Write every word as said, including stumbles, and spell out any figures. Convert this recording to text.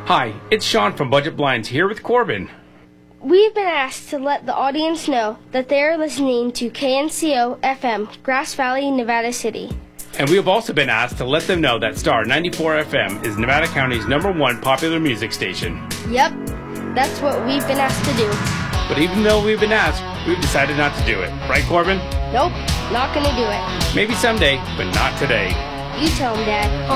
Hi, it's Sean from Budget Blinds here with Corbin. We've been asked to let the audience know that they are listening to K N C O F M, Grass Valley, Nevada City. And we have also been asked to let them know that Star ninety-four F M is Nevada County's number one popular music station. Yep, that's what we've been asked to do. But even though we've been asked, we've decided not to do it. Right, Corbin? Nope, not gonna do it. Maybe someday, but not today. You tell him, Dad.